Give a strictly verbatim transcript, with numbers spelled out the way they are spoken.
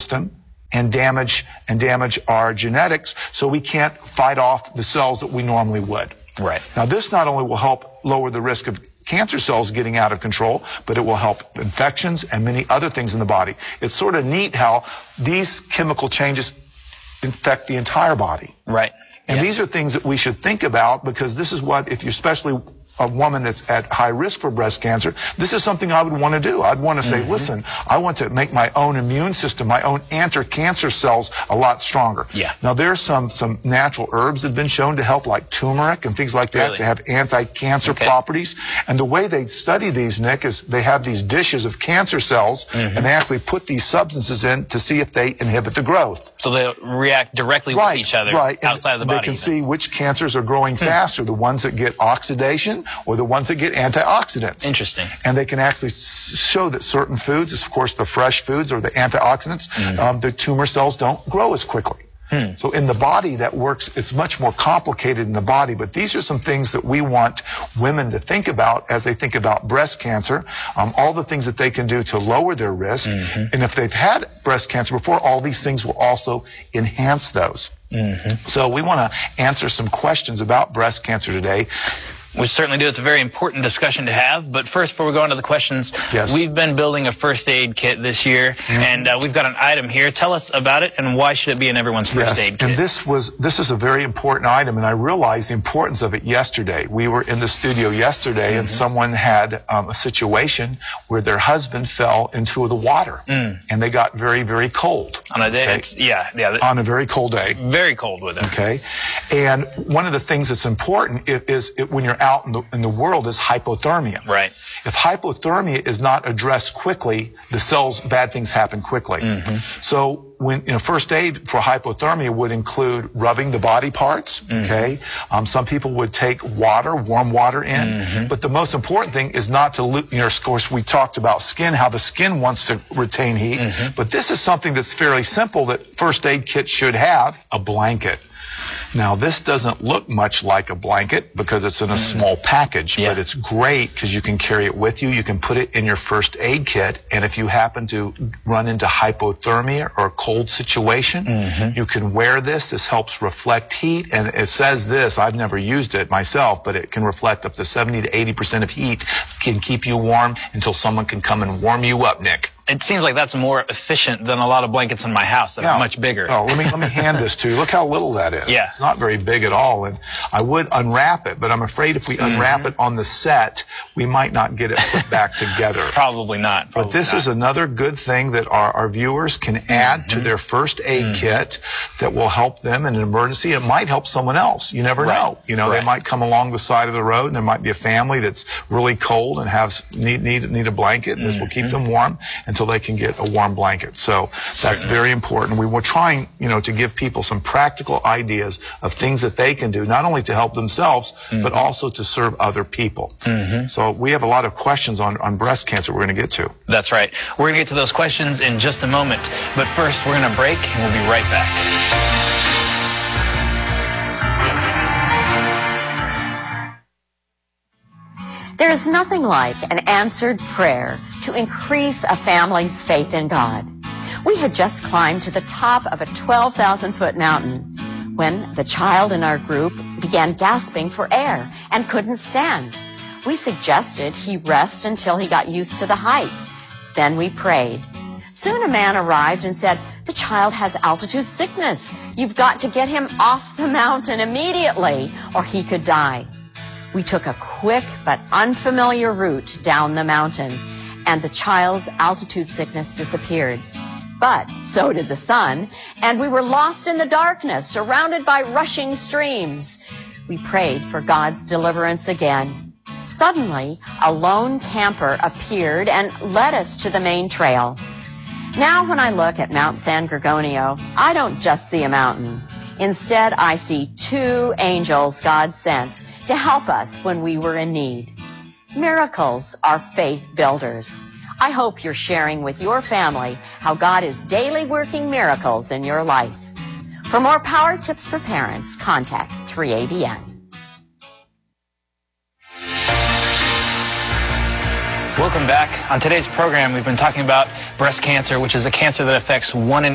system and damage and damage our genetics, so we can't fight off the cells that we normally would. Right. Now, this not only will help lower the risk of cancer cells getting out of control, but it will help infections and many other things in the body. It's sort of neat how these chemical changes infect the entire body. Right. And yeah. these are things that we should think about, because this is what, if you're especially a woman that's at high risk for breast cancer, this is something I would want to do. I'd want to say, mm-hmm. listen, I want to make my own immune system, my own anti-cancer cells a lot stronger. Yeah. Now, there's some some natural herbs that have been shown to help, like turmeric and things like that, really? to have anti-cancer okay. properties. And the way they study these, Nick, is they have these dishes of cancer cells, mm-hmm. and they actually put these substances in to see if they inhibit the growth. So they react directly right, with each other right. outside and of the body. They can even. see which cancers are growing hmm. faster, the ones that get oxidation or the ones that get antioxidants. Interesting. And they can actually s- show that certain foods, of course, the fresh foods or the antioxidants, mm. um, the tumor cells don't grow as quickly. Hmm. So in the body, that works. It's much more complicated in the body, but these are some things that we want women to think about as they think about breast cancer, um, all the things that they can do to lower their risk. Mm-hmm. And if they've had breast cancer before, all these things will also enhance those. Mm-hmm. So we want to answer some questions about breast cancer today. We certainly do. It's a very important discussion to have. But first, before we go on to the questions, yes. we've been building a first aid kit this year, mm-hmm. and uh, we've got an item here. Tell us about it, and why should it be in everyone's first yes. aid kit? And this was this is a very important item, and I realized the importance of it yesterday. We were in the studio yesterday, mm-hmm. and someone had um, a situation where their husband fell into the water, mm. and they got very, very cold. On a day, okay? it's, yeah, yeah. On a very cold day. Very cold with it. Okay, and one of the things that's important is, is it, when you're out in the, in the world is hypothermia. Right. If hypothermia is not addressed quickly, the cells, bad things happen quickly. Mm-hmm. So when, you know, first aid for hypothermia would include rubbing the body parts, mm-hmm. okay? Um, some people would take water, warm water in, mm-hmm. but the most important thing is not to, lo- you know, of course, we talked about skin, how the skin wants to retain heat, mm-hmm. but this is something that's fairly simple that first aid kits should have, a blanket. Now, this doesn't look much like a blanket because it's in a mm. small package, yeah. but it's great because you can carry it with you. You can put it in your first aid kit, and if you happen to run into hypothermia or a cold situation, mm-hmm. you can wear this. This helps reflect heat, and it says this, I've never used it myself, but it can reflect up to seventy to eighty percent of heat, can keep you warm until someone can come and warm you up, Nick. It seems like that's more efficient than a lot of blankets in my house that yeah. are much bigger. Oh, let me let me hand this to you. Look how little that is. Yeah. It's not very big at all. And I would unwrap it, but I'm afraid if we unwrap mm-hmm. it on the set, we might not get it put back together. Probably not. Probably but this not. is another good thing that our, our viewers can add mm-hmm. to their first aid mm-hmm. kit that will help them in an emergency. It might help someone else. You never right. know. You know, right. they might come along the side of the road, and there might be a family that's really cold and has need need need a blanket, and this mm-hmm. will keep them warm until they can get a warm blanket. So that's Certainly. very important. We were trying, you know, to give people some practical ideas of things that they can do, not only to help themselves, mm-hmm. but also to serve other people. Mm-hmm. So we have a lot of questions on, on breast cancer we're going to get to. That's right. We're going to get to those questions in just a moment. But first, we're going to break, and we'll be right back. There is nothing like an answered prayer to increase a family's faith in God. We had just climbed to the top of a twelve thousand foot mountain when the child in our group began gasping for air and couldn't stand. We suggested he rest until he got used to the height. Then we prayed. Soon a man arrived and said, "The child has altitude sickness. You've got to get him off the mountain immediately, or he could die." We took a quick but unfamiliar route down the mountain, and the child's altitude sickness disappeared. But so did the sun, and we were lost in the darkness, surrounded by rushing streams. We prayed for God's deliverance again. Suddenly, a lone camper appeared and led us to the main trail. Now when I look at Mount San Gorgonio, I don't just see a mountain. Instead, I see two angels God sent to help us when we were in need. Miracles are faith builders. I hope you're sharing with your family how God is daily working miracles in your life. For more Power Tips for Parents, contact three A B N. Welcome back. On today's program, we've been talking about breast cancer, which is a cancer that affects one in